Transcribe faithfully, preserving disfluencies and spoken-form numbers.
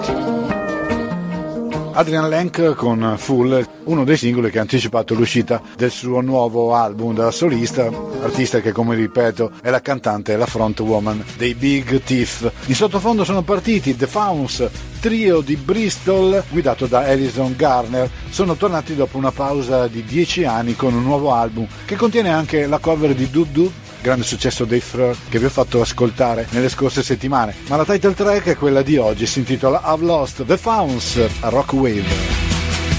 Adrian Lenk con Full, uno dei singoli che ha anticipato l'uscita del suo nuovo album da solista, artista che, come ripeto, è la cantante e la frontwoman dei Big Thief. In sottofondo sono partiti The Fauns, trio di Bristol guidato da Alison Garner. Sono tornati dopo una pausa di dieci anni con un nuovo album che contiene anche la cover di Dub Dub, grande successo dei Freur che vi ho fatto ascoltare nelle scorse settimane, ma la title track è quella di oggi, si intitola I've Lost The Fauns a Rock Wave.